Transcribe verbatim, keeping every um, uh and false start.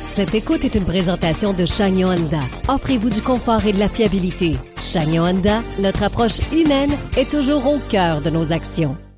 Cette écoute est une présentation de Chagnon Honda. Offrez-vous du confort et de la fiabilité. Chagnon Honda, notre approche humaine est toujours au cœur de nos actions.